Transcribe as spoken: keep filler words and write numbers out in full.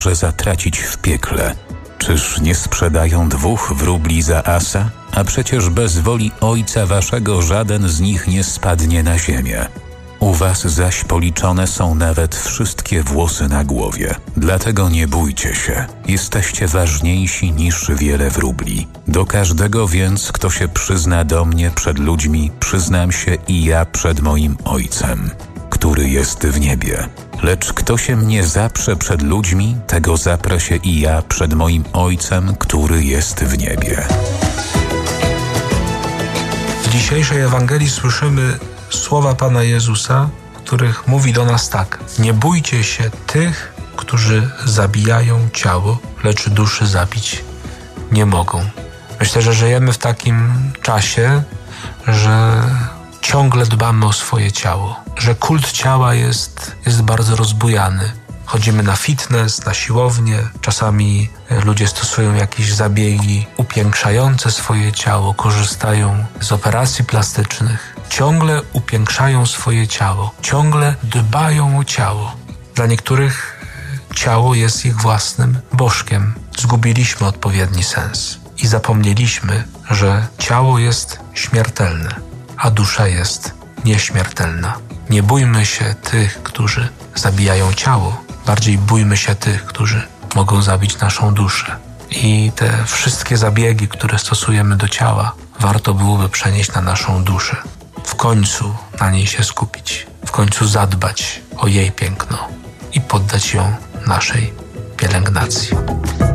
że zatracić w piekle. Czyż nie sprzedają dwóch wróbli za asa? A przecież bez woli Ojca waszego żaden z nich nie spadnie na ziemię. U was zaś policzone są nawet wszystkie włosy na głowie. Dlatego nie bójcie się, jesteście ważniejsi niż wiele wróbli. Do każdego więc, kto się przyzna do mnie przed ludźmi, przyznam się i ja przed moim Ojcem, który jest w niebie. Lecz kto się mnie zaprze przed ludźmi, tego zaprę się i ja przed moim Ojcem, który jest w niebie. W dzisiejszej Ewangelii słyszymy słowa Pana Jezusa, w których mówi do nas tak: nie bójcie się tych, którzy zabijają ciało, lecz duszy zabić nie mogą. Myślę, że żyjemy w takim czasie, że ciągle dbamy o swoje ciało, że kult ciała jest, jest bardzo rozbujany. Chodzimy na fitness, na siłownię, czasami ludzie stosują jakieś zabiegi upiększające swoje ciało, korzystają z operacji plastycznych. Ciągle upiększają swoje ciało, ciągle dbają o ciało. Dla niektórych ciało jest ich własnym bożkiem. Zgubiliśmy odpowiedni sens i zapomnieliśmy, że ciało jest śmiertelne, a dusza jest nieśmiertelna. Nie bójmy się tych, którzy zabijają ciało, bardziej bójmy się tych, którzy mogą zabić naszą duszę. I te wszystkie zabiegi, które stosujemy do ciała, warto byłoby przenieść na naszą duszę. W końcu na niej się skupić, w końcu zadbać o jej piękno i poddać ją naszej pielęgnacji.